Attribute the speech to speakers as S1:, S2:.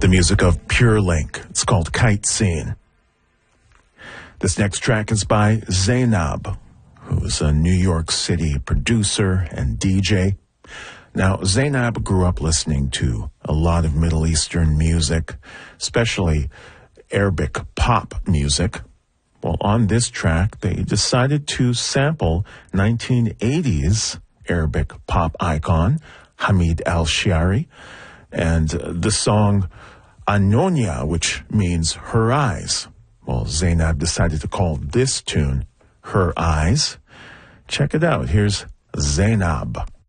S1: music of Pure Link. It's called Kite Scene. This next track is by Zainab, who is a New York City producer and DJ. Now, Zainab grew up listening to a lot of Middle Eastern music, especially Arabic pop music. Well, on this track, they decided to sample 1980s Arabic pop icon Hamid al-Shiari and the song Anonia, which means her eyes. Well, Zainab decided to call this tune Her Eyes. Check it out. Here's Zainab.